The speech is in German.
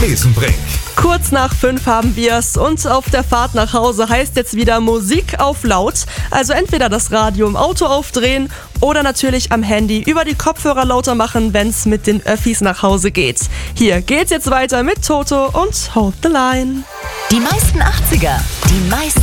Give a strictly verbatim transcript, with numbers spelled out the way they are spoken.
Besenbrink. Kurz nach fünf haben wir's und auf der Fahrt nach Hause heißt jetzt wieder Musik auf laut. Also entweder das Radio im Auto aufdrehen oder natürlich am Handy über die Kopfhörer lauter machen, wenn's mit den Öffis nach Hause geht. Hier geht's jetzt weiter mit Toto und Hold the Line. Die meisten achtziger, die meisten